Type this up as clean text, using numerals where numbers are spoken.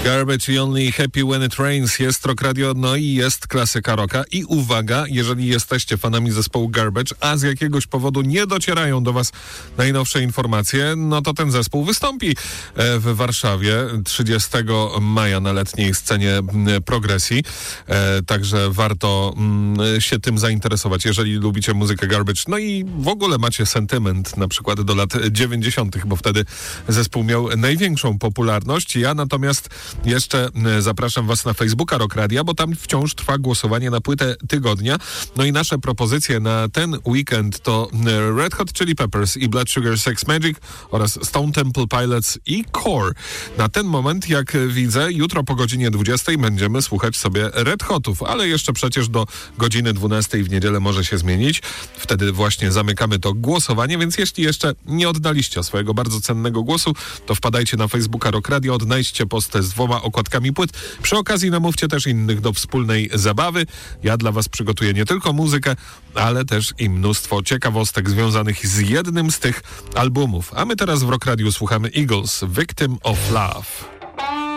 Garbage i Only Happy When It Rains. Jest Rock Radio, no i jest klasyka rocka. I uwaga, jeżeli jesteście fanami zespołu Garbage, a z jakiegoś powodu nie docierają do was najnowsze informacje, no to ten zespół wystąpi w Warszawie 30 maja na letniej scenie Progresji. Także warto się tym zainteresować, jeżeli lubicie muzykę Garbage. No i w ogóle macie sentyment na przykład do lat 90., bo wtedy zespół miał największą popularność. Ja natomiast jeszcze zapraszam was na Facebooka Rock Radia, bo tam wciąż trwa głosowanie na płytę tygodnia. No i nasze propozycje na ten weekend to Red Hot Chili Peppers i Blood Sugar Sex Magic oraz Stone Temple Pilots i Core. Na ten moment, jak widzę, jutro po godzinie 20 będziemy słuchać sobie Red Hotów, ale jeszcze przecież do godziny 12 w niedzielę może się zmienić. Wtedy właśnie zamykamy to głosowanie, więc jeśli jeszcze nie oddaliście swojego bardzo cennego głosu, to wpadajcie na Facebooka Rock Radio, odnajdźcie post z 2 okładkami płyt. Przy okazji namówcie też innych do wspólnej zabawy. Ja dla was przygotuję nie tylko muzykę, ale też i mnóstwo ciekawostek związanych z jednym z tych albumów. A my teraz w Rock Radio słuchamy Eagles, Victim of Love.